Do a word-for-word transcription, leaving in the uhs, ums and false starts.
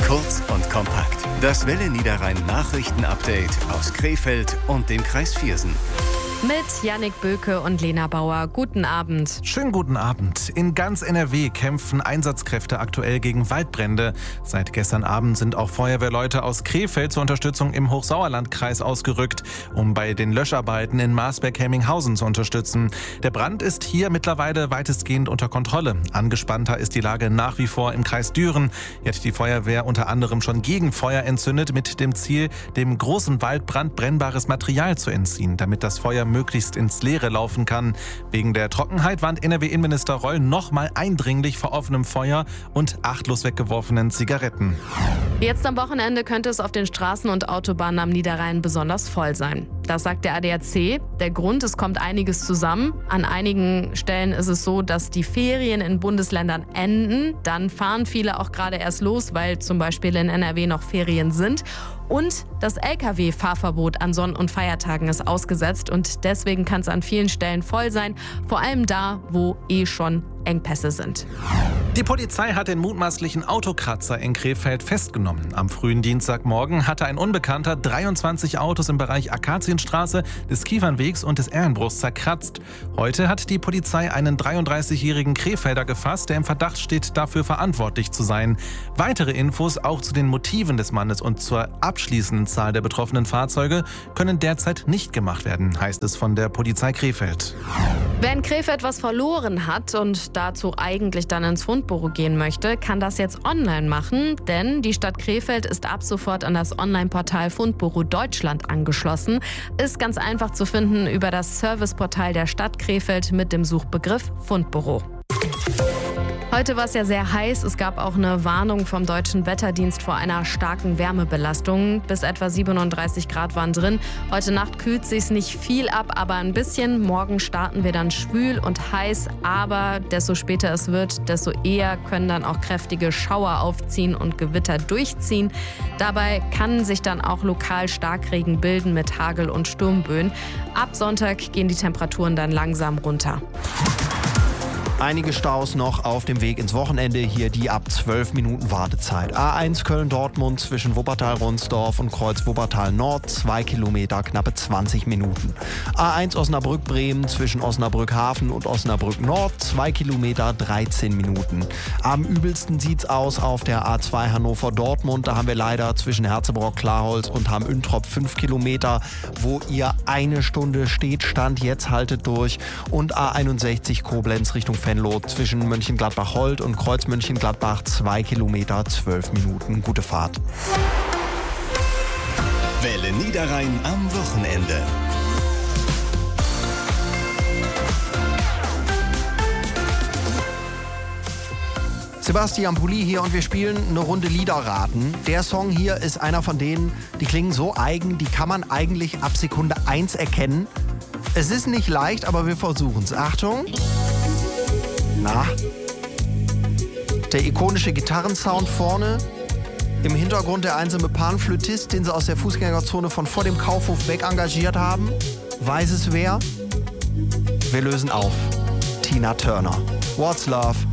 Kurz und kompakt. Das Welle Niederrhein Nachrichten-Update aus Krefeld und dem Kreis Viersen. Mit Yannick Böke und Lena Bauer. Guten Abend. Schönen guten Abend. In ganz N R W kämpfen Einsatzkräfte aktuell gegen Waldbrände. Seit gestern Abend sind auch Feuerwehrleute aus Krefeld zur Unterstützung im Hochsauerlandkreis ausgerückt, um bei den Löscharbeiten in Marsberg-Helminghausen zu unterstützen. Der Brand ist hier mittlerweile weitestgehend unter Kontrolle. Angespannter ist die Lage nach wie vor im Kreis Düren. Hier hat die Feuerwehr unter anderem schon Gegenfeuer entzündet, mit dem Ziel, dem großen Waldbrand brennbares Material zu entziehen, damit das Feuer möglichst ins Leere laufen kann. Wegen der Trockenheit warnt N R W-Innenminister Reul nochmal eindringlich vor offenem Feuer und achtlos weggeworfenen Zigaretten. Jetzt am Wochenende könnte es auf den Straßen und Autobahnen am Niederrhein besonders voll sein. Das sagt der A D A C. Der Grund, es kommt einiges zusammen. An einigen Stellen ist es so, dass die Ferien in Bundesländern enden. Dann fahren viele auch gerade erst los, weil zum Beispiel in N R W noch Ferien sind. Und das L K W-Fahrverbot an Sonn- und Feiertagen ist ausgesetzt und deswegen kann es an vielen Stellen voll sein, vor allem da, wo eh schon Engpässe sind. Die Polizei hat den mutmaßlichen Autokratzer in Krefeld festgenommen. Am frühen Dienstagmorgen hatte ein Unbekannter dreiundzwanzig Autos im Bereich Akazienstraße, des Kiefernwegs und des Erlenbruchs zerkratzt. Heute hat die Polizei einen dreiunddreißigjährigen Krefelder gefasst, der im Verdacht steht, dafür verantwortlich zu sein. Weitere Infos auch zu den Motiven des Mannes und zur abschließenden Zahl der betroffenen Fahrzeuge können derzeit nicht gemacht werden, heißt es von der Polizei Krefeld. Wer in Krefeld was verloren hat und dazu eigentlich dann ins Fundbüro gehen möchte, kann das jetzt online machen, denn die Stadt Krefeld ist ab sofort an das Online-Portal Fundbüro Deutschland angeschlossen. Ist ganz einfach zu finden über das Serviceportal der Stadt Krefeld mit dem Suchbegriff Fundbüro. Heute war es ja sehr heiß. Es gab auch eine Warnung vom Deutschen Wetterdienst vor einer starken Wärmebelastung. Bis etwa siebenunddreißig Grad waren drin. Heute Nacht kühlt sich's nicht viel ab, aber ein bisschen. Morgen starten wir dann schwül und heiß. Aber desto später es wird, desto eher können dann auch kräftige Schauer aufziehen und Gewitter durchziehen. Dabei kann sich dann auch lokal Starkregen bilden mit Hagel und Sturmböen. Ab Sonntag gehen die Temperaturen dann langsam runter. Einige Staus noch auf dem Weg ins Wochenende, hier die ab zwölf Minuten Wartezeit. A eins Köln-Dortmund zwischen Wuppertal-Ronsdorf und Kreuz-Wuppertal-Nord, zwei Kilometer, knappe zwanzig Minuten. A eins Osnabrück-Bremen zwischen Osnabrück-Hafen und Osnabrück-Nord, zwei Kilometer, dreizehn Minuten. Am übelsten sieht's aus auf der A zwei Hannover-Dortmund. Da haben wir leider zwischen Herzebrock-Klarholz und Hamm-Üntrop fünf Kilometer, wo ihr eine Stunde steht, Stand jetzt haltet durch. Und A einundsechzig Koblenz Richtung Venlo zwischen Mönchengladbach-Holt und Kreuz Mönchengladbach zwei Kilometer, zwölf Minuten. Gute Fahrt. Welle Niederrhein am Wochenende. Sebastian Pulli hier und wir spielen eine Runde Liederraten. Der Song hier ist einer von denen, die klingen so eigen, die kann man eigentlich ab Sekunde eins erkennen. Es ist nicht leicht, aber wir versuchen es. Achtung. Na, der ikonische Gitarrensound vorne, im Hintergrund der einsame Panflötist, den sie aus der Fußgängerzone von vor dem Kaufhof weg engagiert haben. Weiß es wer? Wir lösen auf. Tina Turner. What's Love